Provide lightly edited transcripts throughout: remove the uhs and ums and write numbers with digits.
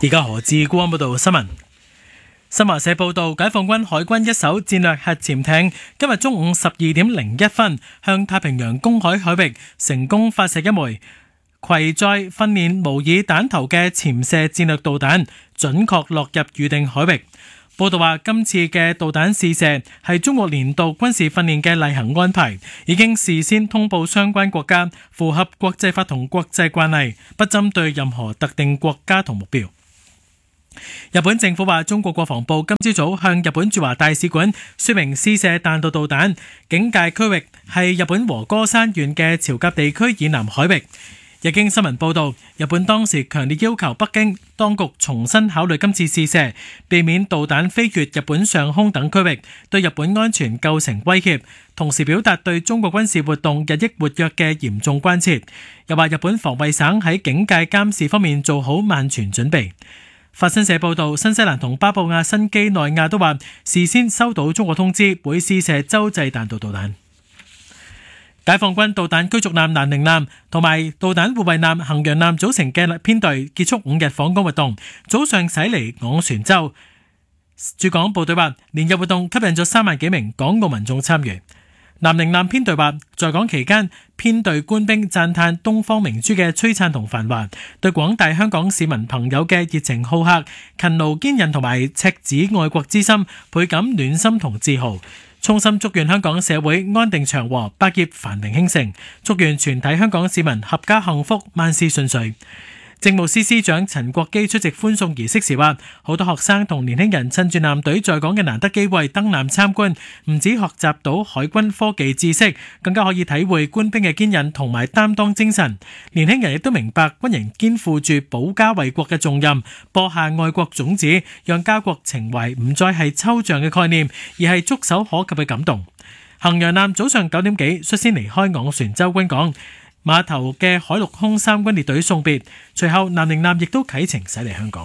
而家何志光報道新聞。新華社報道，解放軍海軍一艘戰略核潛艇今日中午12:01向太平洋公海海域成功發射一枚攜載訓練模擬彈頭嘅潛射戰略導彈，準確落入預定海域。報道話，今次嘅導彈試射係中國年度軍事訓練嘅例行安排，已經事先通報相關國家，符合國際法同國際慣例，不針對任何特定國家同目標。日本政府話，中國國防部今朝早向日本駐華大使館說明試射彈道導彈警戒區域係日本和歌山縣嘅朝甲地區以南海域。日經新聞報道，日本當時強烈要求北京當局重新考慮今次試射，避免導彈飛越日本上空等區域，對日本安全構成威脅，同時表達對中國軍事活動日益活躍嘅嚴重關切。又話日本防衛省喺警戒監視方面做好萬全準備。法新社報道，新西蘭同巴布亞新畿內亞都話事先收到中國通知，會試射洲際彈道導彈。解放軍導彈驅逐艦南寧艦同埋導彈護衛艦衡陽艦組成嘅編隊結束5日訪港活動，早上駛離昂船洲。駐港部隊話，連日活動吸引咗3萬幾名港澳民眾參與。南寧艦編隊話，在港期間，編隊官兵讚嘆東方明珠嘅璀璨同繁華，對廣大香港市民朋友嘅熱情好客、勤勞堅韌同埋赤子愛國之心，倍感暖心同自豪。衷心祝願香港社會安定祥和，百業繁榮興盛，祝願全體香港市民合家幸福，萬事順遂。政務司司長陳國基出席歡送儀式時話，好多學生同年輕人趁住艦隊在港嘅難得機會登艦參觀，唔止學習到海軍科技知識，更加可以體會官兵嘅堅韌同埋擔當精神。年輕人亦都明白軍人肩負住保家衛國嘅重任，播下愛國種子，讓家國情懷唔再係抽象嘅概念，而係觸手可及嘅感動。衡陽艦早上9點幾率先離開昂船洲軍港碼頭嘅海陸空三軍列隊送別，隨後南寧艦亦都啟程駛嚟香港。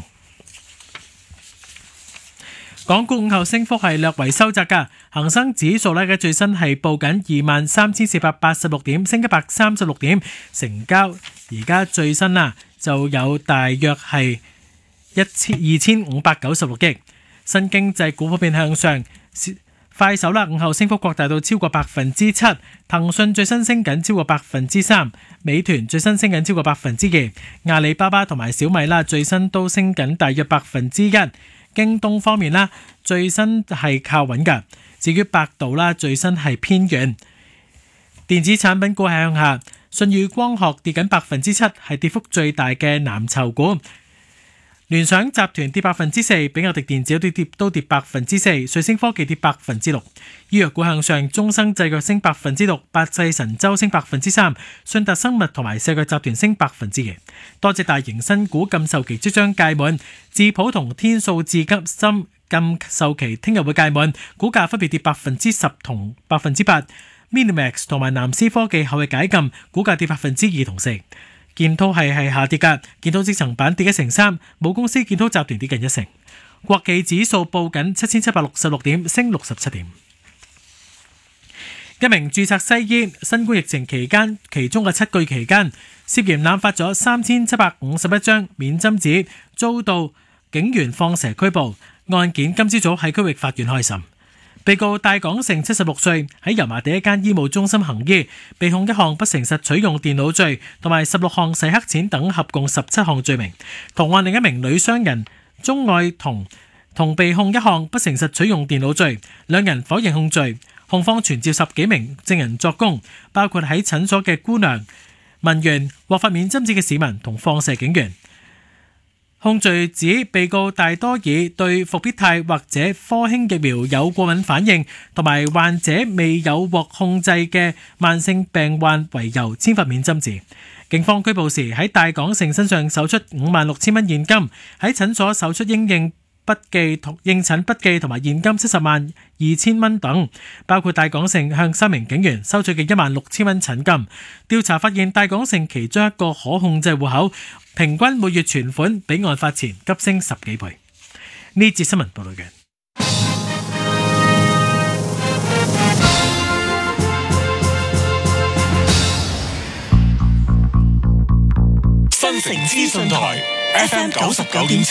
港股午後升幅係略為收窄㗎，恒生指數嘅最新係報緊23,486點，升136點，成交而家最新就有大約係2,596億。新經濟股普遍向上。快手午後升幅擴大到超過7%，騰訊最新升緊超過3%，美團最新升緊超過2%，阿里巴巴同埋小米最新都升緊大約1%。京東方面最新係靠穩㗎，至於百度最新係偏軟。電子產品股係向下，舜宇光學跌緊7%，係跌幅最大嘅藍籌股。聯想集團跌4%，比亞迪電子都跌4%，瑞星科技跌6%。醫藥股向上，中生製藥升6%，百濟神州升3%，信達生物同埋世界集團升2%。多隻大型新股禁售期即將屆滿，智普同天數智急深禁售期聽日會屆滿，股價分別跌10%同8%。Minimax 同埋南思科技後日解禁，股價跌2%同4%。建滔係下跌㗎，建滔積層板跌1%，母公司建滔集團跌近1%。國企指數報緊7,766點，升67點。一名註冊西醫新冠疫情期間，其中嘅7個月期間，涉嫌濫發咗3,751張免針紙，遭到警員放蛇拘捕。案件今朝早喺區域法院開審。被告戴港成76歲，喺油麻地一間醫務中心行醫，被控1項不誠實取用電腦罪，同埋16項洗黑錢等合共17項罪名。同案另一名女商人鍾愛同被控1項不誠實取用電腦罪，兩人否認控罪。控方傳召10幾名證人作供，包括喺診所嘅姑娘、文員、獲發免針紙嘅市民同放射警員。控罪指被告大多以對復必泰或者科興疫苗有過敏反應，同埋患者未有獲控制嘅慢性病患為由簽發免針紙。警方拘捕時喺戴港成身上搜出56,000蚊現金，喺診所搜出應診筆記同埋現金702,000蚊等，包括戴港成向3名警員收取嘅16,000蚊診金。調查發現戴港成其中一個可控制戶口平均每月存款比案發前急升10幾倍。呢節新聞報道嘅新城資訊台 FM 99.7